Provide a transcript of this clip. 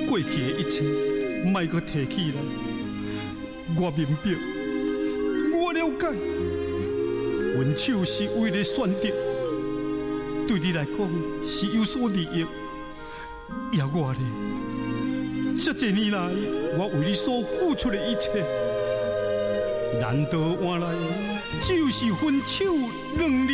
过去的一切，莫阁提起来。我明白，我了解，分手是为了选择，对你来讲是有所利益。也我呢，这些年来我为你所付出的一切，难道换来就是分手2年？